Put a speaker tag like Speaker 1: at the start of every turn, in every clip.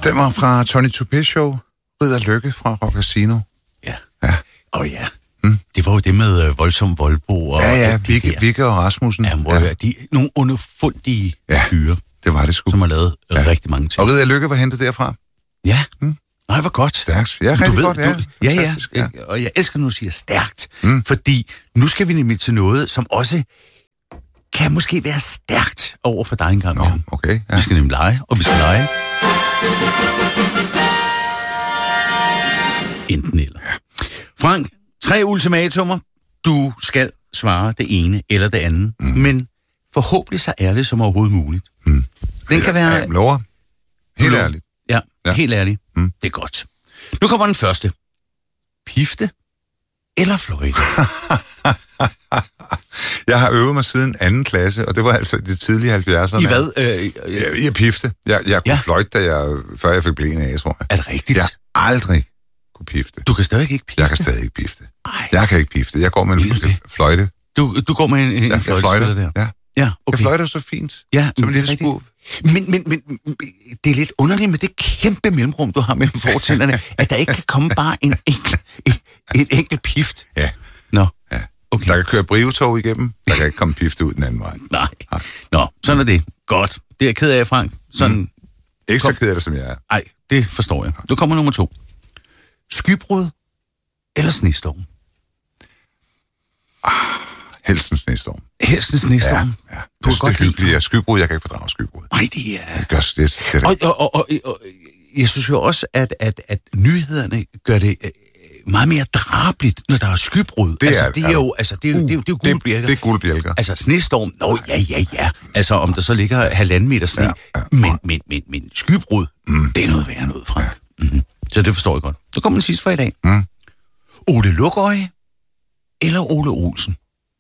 Speaker 1: Den var fra Tony Toupé Show. Ridder Lykke fra Rock Casino.
Speaker 2: Ja.
Speaker 1: Ja.
Speaker 2: Ja. Det var jo det med voldsom Volvo. Og
Speaker 1: Ja, Vigge og Rasmussen.
Speaker 2: Ja, de er nogle underfundige fyre.
Speaker 1: Det var det sgu.
Speaker 2: Som har lavet rigtig mange ting.
Speaker 1: Og Ridder Lykke var hentet derfra.
Speaker 2: Ja. Nej, hvor godt.
Speaker 1: Stærkt. Ja, rigtig godt, ja.
Speaker 2: Ja. Og jeg elsker, når du siger stærkt. Fordi nu skal vi nemlig til noget, som også kan måske være stærkt over for dig engang.
Speaker 1: Nå, okay. Ja.
Speaker 2: Vi skal nemlig lege, og vi skal lege. Enten eller. Frank, 3 ultimatumer. Du skal svare det ene eller det andet. Men forhåbentlig så ærligt som overhovedet muligt. Den kan være...
Speaker 1: Ja, lover. Helt ærligt.
Speaker 2: Ja, helt ærligt. Det er godt. Nu kommer den første. Pifte eller fløjte?
Speaker 1: Jeg har øvet mig siden 2. klasse, og det var altså de tidlige 70'erne.
Speaker 2: I hvad?
Speaker 1: Jeg pifte. Jeg kunne fløjte, før jeg fik blæen af, tror jeg.
Speaker 2: Er det rigtigt?
Speaker 1: Jeg aldrig kunne pifte.
Speaker 2: Du kan stadig ikke pifte?
Speaker 1: Jeg kan stadig ikke pifte.
Speaker 2: Ej.
Speaker 1: Jeg kan ikke pifte. Jeg går med en fløjte.
Speaker 2: Du går med en fløjtespiller der?
Speaker 1: Ja.
Speaker 2: Ja, okay.
Speaker 1: Jeg fløjter så fint.
Speaker 2: Ja,
Speaker 1: som en lille spurv.
Speaker 2: Men det er lidt underligt med det kæmpe mellemrum, du har mellem fortænderne, at der ikke kan komme bare en enkelt pift.
Speaker 1: Ja.
Speaker 2: Nå.
Speaker 1: Ja.
Speaker 2: Okay.
Speaker 1: Der kan køre brivetog igennem, der kan ikke komme pifte ud den anden vej.
Speaker 2: Nej. Nå, sådan er det. Godt. Det er jeg ked af, Frank. Sådan...
Speaker 1: Ikke så ked af det, som jeg er.
Speaker 2: Nej, det forstår jeg. Nu kommer nummer 2. Skybrud eller snestorm?
Speaker 1: Helst en snestorm.
Speaker 2: Helst en snestorm?
Speaker 1: Ja. Det er hyggeligt. Skybrud, jeg kan ikke fordrage skybrud.
Speaker 2: Nej, det er...
Speaker 1: Det gør det.
Speaker 2: Og jeg synes jo også, at nyhederne gør det meget mere drabeligt, når der er skybrud. Det er jo guldbjælker.
Speaker 1: Det er guldbjælker.
Speaker 2: Altså snestorm, ja. Altså om der så ligger 1,5 meter sne. Men skybrud, det er noget værre noget, Frank. Så det forstår jeg godt. Så kommer den sidste for i dag. Ole Lukøje eller Ole Olsen?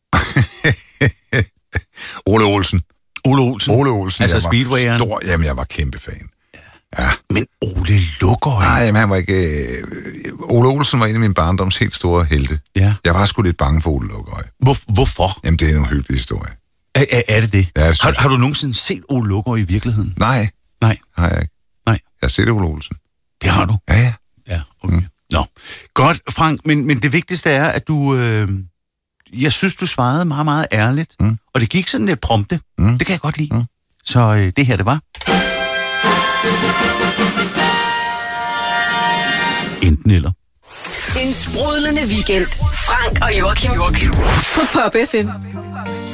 Speaker 1: Ole Olsen.
Speaker 2: Ole Olsen. Altså speedwayeren.
Speaker 1: Jamen, jeg var kæmpe fan. Ja.
Speaker 2: Men Ole Lukøje...
Speaker 1: Nej, men han var ikke... Ole Olsen var en af min barndoms helt store helte.
Speaker 2: Ja.
Speaker 1: Jeg var sgu lidt bange for Ole Lukøje.
Speaker 2: Hvorfor?
Speaker 1: Jamen, det er en hyggelig historie.
Speaker 2: Er det det?
Speaker 1: Ja,
Speaker 2: har du nogensinde set Ole Lukøje i virkeligheden?
Speaker 1: Nej. Har jeg ikke.
Speaker 2: Nej.
Speaker 1: Jeg har set Ole Olsen.
Speaker 2: Det har du?
Speaker 1: Ja.
Speaker 2: Ja, okay. Nå. Godt, Frank, men det vigtigste er, at du... jeg synes, du svarede meget, meget ærligt. Og det gik sådan lidt prompte. Det kan jeg godt lide. Så det her, det var... Enten eller.
Speaker 3: En sprudlende weekend. Frank og Joachim. På Pop FM.